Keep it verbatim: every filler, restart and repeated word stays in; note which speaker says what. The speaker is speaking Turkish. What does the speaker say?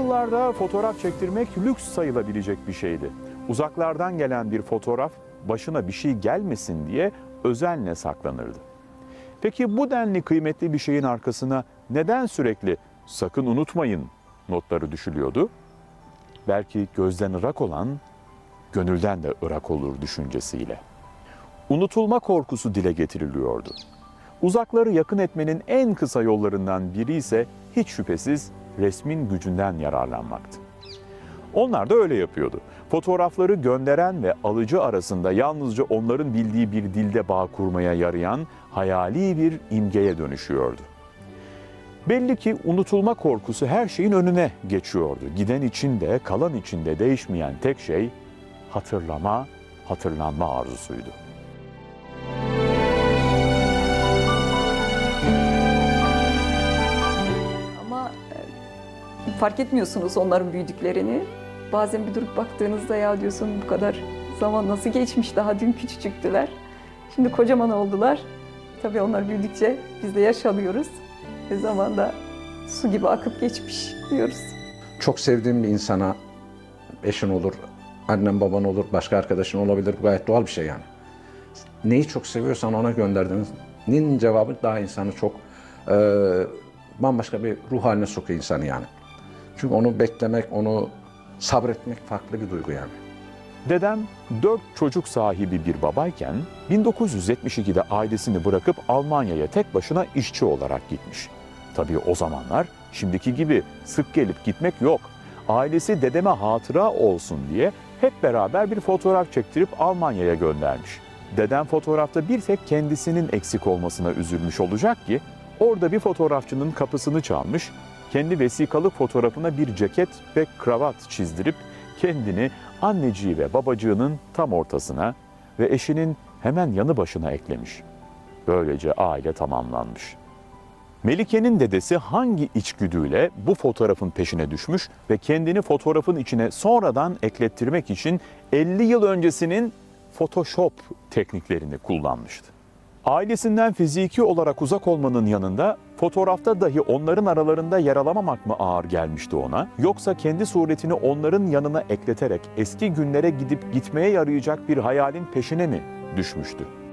Speaker 1: yıllarda fotoğraf çektirmek lüks sayılabilecek bir şeydi. Uzaklardan gelen bir fotoğraf başına bir şey gelmesin diye özenle saklanırdı. Peki bu denli kıymetli bir şeyin arkasına neden sürekli "sakın unutmayın" notları düşülüyordu? Belki gözden ırak olan, gönülden de ırak olur düşüncesiyle. Unutulma korkusu dile getiriliyordu. Uzakları yakın etmenin en kısa yollarından biri ise hiç şüphesiz resmin gücünden yararlanmaktı. Onlar da öyle yapıyordu. Fotoğrafları gönderen ve alıcı arasında yalnızca onların bildiği bir dilde bağ kurmaya yarayan hayali bir imgeye dönüşüyordu. Belli ki unutulma korkusu her şeyin önüne geçiyordu. Giden için de kalan için de değişmeyen tek şey hatırlama, hatırlanma arzusuydu.
Speaker 2: Ama e, fark etmiyorsunuz onların büyüdüklerini. Bazen bir durup baktığınızda ya diyorsun bu kadar zaman nasıl geçmiş, daha dün küçücüktüler. Şimdi kocaman oldular. Tabii onlar büyüdükçe biz de yaş alıyoruz. Ve zaman da su gibi akıp geçmiş diyoruz.
Speaker 3: Çok sevdiğim bir insana, eşin olur, annen baban olur, başka arkadaşın olabilir. Bu gayet doğal bir şey yani. Neyi çok seviyorsan ona gönderdiğinin cevabı daha insanı çok e, bambaşka bir ruh haline sokuyor insanı yani. Çünkü onu beklemek, onu sabretmek farklı bir duygu yani.
Speaker 1: Dedem dört çocuk sahibi bir babayken bin dokuz yüz yetmiş ikide ailesini bırakıp Almanya'ya tek başına işçi olarak gitmiş. Tabii o zamanlar şimdiki gibi sık gelip gitmek yok. Ailesi dedeme hatıra olsun diye hep beraber bir fotoğraf çektirip Almanya'ya göndermiş. Dedem fotoğrafta bir tek kendisinin eksik olmasına üzülmüş olacak ki orada bir fotoğrafçının kapısını çalmış, kendi vesikalık fotoğrafına bir ceket ve kravat çizdirip kendini anneciği ve babacığının tam ortasına ve eşinin hemen yanı başına eklemiş. Böylece aile tamamlanmış. Melike'nin dedesi hangi içgüdüyle bu fotoğrafın peşine düşmüş ve kendini fotoğrafın içine sonradan eklettirmek için elli yıl öncesinin Photoshop tekniklerini kullanmıştı. Ailesinden fiziki olarak uzak olmanın yanında fotoğrafta dahi onların aralarında yer alamamak mı ağır gelmişti ona? Yoksa kendi suretini onların yanına ekleterek eski günlere gidip gitmeye yarayacak bir hayalin peşine mi düşmüştü?